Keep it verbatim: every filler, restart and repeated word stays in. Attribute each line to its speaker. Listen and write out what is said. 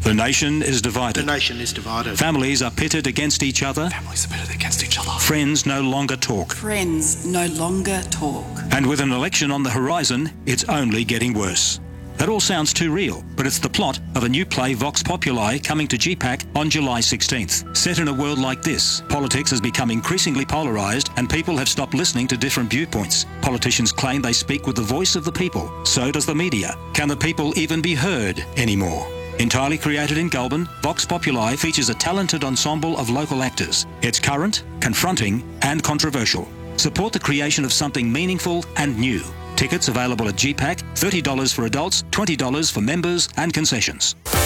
Speaker 1: The nation is
Speaker 2: The
Speaker 1: divided.
Speaker 2: nation is divided.
Speaker 1: Families are pitted against each other.
Speaker 2: Families are pitted against each other.
Speaker 1: Friends no longer talk.
Speaker 3: Friends no longer talk.
Speaker 1: And with an election on the horizon, it's only getting worse. That all sounds too real, but it's the plot of a new play, Vox Populi, coming to G PAC on July sixteenth. Set in a world like this, politics has become increasingly polarised and people have stopped listening to different viewpoints. Politicians claim they speak with the voice of the people. So does the media. Can the people even be heard anymore? Entirely created in Goulburn, Vox Populi features a talented ensemble of local actors. It's current, confronting and controversial. Support the creation of something meaningful and new. Tickets available at G PAC, thirty dollars for adults, twenty dollars for members and concessions.